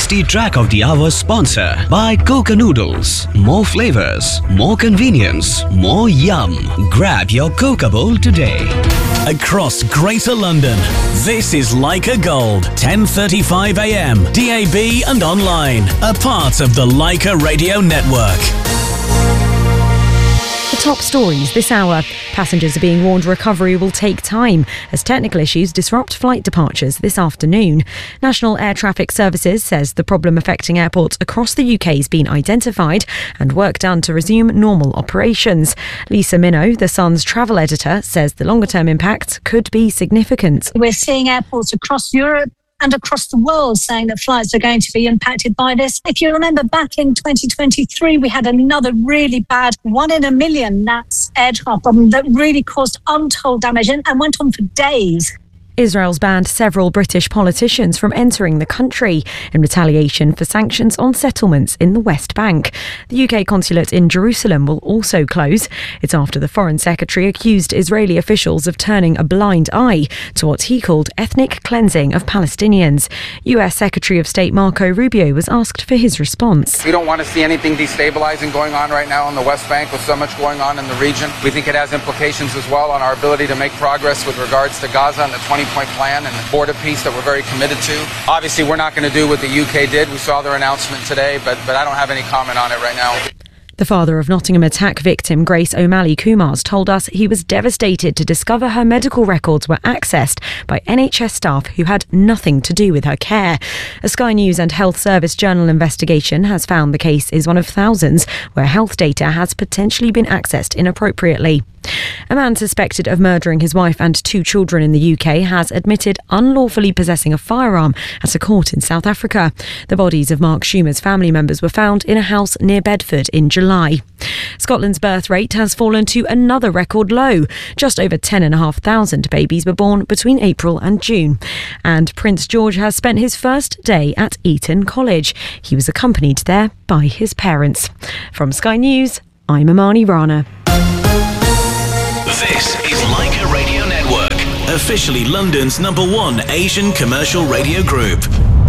tasty track of the hour sponsor by Coca Noodles. More flavors, more convenience, more yum. Grab your Coca bowl today. Across Greater London, this is Leica Gold, 10:35 a.m. DAB and online. A part of the Leica Radio Network. The top stories this hour. Passengers are being warned recovery will take time as technical issues disrupt flight departures this afternoon. National Air Traffic Services says the problem affecting airports across the UK has been identified and work done to resume normal operations. Lisa Minnow, The Sun's travel editor, says the longer-term impact could be significant. We're seeing airports across Europe and across the world saying that flights are going to be impacted by this. If you remember back in 2023, we had another really bad 1 in a million NATS air travel problem that really caused untold damage and went on for days. Israel's banned several British politicians from entering the country in retaliation for sanctions on settlements in the West Bank. The UK consulate in Jerusalem will also close. It's after the Foreign Secretary accused Israeli officials of turning a blind eye to what he called ethnic cleansing of Palestinians. US Secretary of State Marco Rubio was asked for his response. We don't want to see anything destabilizing going on right now on the West Bank with so much going on in the region. We think it has implications as well on our ability to make progress with regards to Gaza and the 20-point plan and the border peace that we're very committed to. Obviously, we're not going to do what the UK did. We saw their announcement today, but I don't have any comment on it right now. The father of Nottingham attack victim Grace O'Malley Kumars told us he was devastated to discover her medical records were accessed by NHS staff who had nothing to do with her care. A Sky News and Health Service Journal investigation has found the case is one of thousands where health data has potentially been accessed inappropriately. A man suspected of murdering his wife and 2 children in the UK has admitted unlawfully possessing a firearm at a court in South Africa. The bodies of Mark Schumer's family members were found in a house near Bedford in July. Scotland's birth rate has fallen to another record low. Just over 10,500 babies were born between April and June. And Prince George has spent his first day at Eton College. He was accompanied there by his parents. From Sky News, I'm Amani Rana. This is Leica Radio Network, officially London's #1 Asian commercial radio group.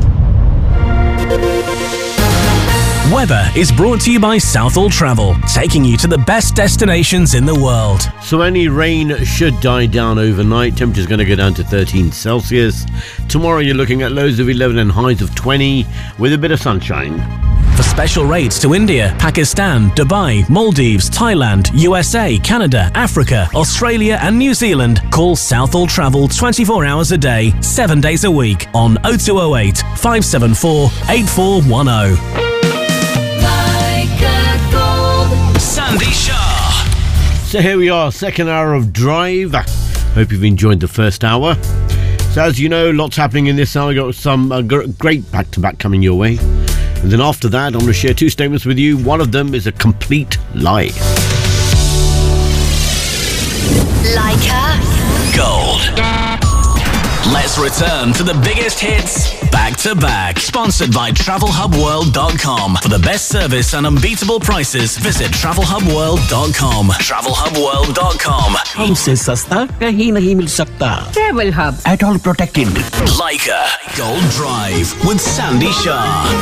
Weather is brought to you by Southall Travel, taking you to the best destinations in the world. So any rain should die down overnight. Temperature's going to go down to 13 Celsius. Tomorrow you're looking at lows of 11 and highs of 20 with a bit of sunshine. For special rates to India, Pakistan, Dubai, Maldives, Thailand, USA, Canada, Africa, Australia and New Zealand, call Southall Travel 24 hours a day, 7 days a week on 0208 574 8410. Sandy Shah. So here we are, second hour of Drive. Hope you've enjoyed the first hour. So as you know, lots happening in this hour. We've got some great back-to-back coming your way. And then after that, I'm going to share 2 statements with you. One of them is a complete lie. Leica Gold. Let's return to the biggest hits back to back. Sponsored by TravelHubWorld.com. For the best service and unbeatable prices, visit TravelHubWorld.com. TravelHubWorld.com. हमसे सस्ता कहीं नहीं मिल सकता. Travel Hub. At all protected. Leica Gold Drive with Sandy Shah.